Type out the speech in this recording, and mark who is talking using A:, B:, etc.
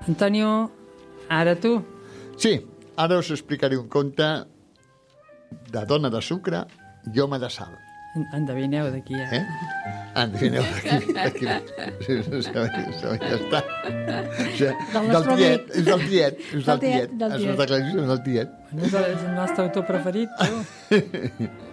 A: Antonio, ara tu.
B: Sí, ara us explicaré un conte de dona de sucre i home de sal.
A: Endevineu d'aquí,
B: Endevineu d'aquí. Sí, ja està.
C: nostre amic.
B: És del tiet. És
C: Del tiet.
B: del tiet.
A: És el nostre autor preferit, tu.